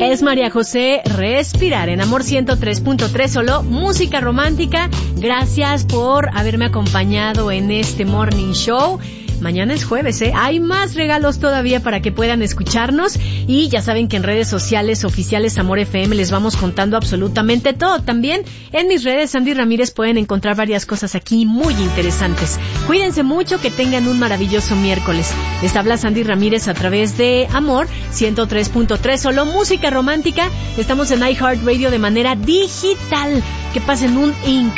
Es María José, Respirar en Amor 103.3, solo música romántica. Gracias por haberme acompañado en este Morning Show. Mañana es jueves, Hay más regalos todavía para que puedan escucharnos. Y ya saben que en redes sociales oficiales Amor FM les vamos contando absolutamente todo. También en mis redes, Sandy Ramírez, pueden encontrar varias cosas aquí muy interesantes. Cuídense mucho, que tengan un maravilloso miércoles. Les habla Sandy Ramírez a través de Amor 103.3, solo música romántica. Estamos en iHeartRadio de manera digital. Que pasen un increíble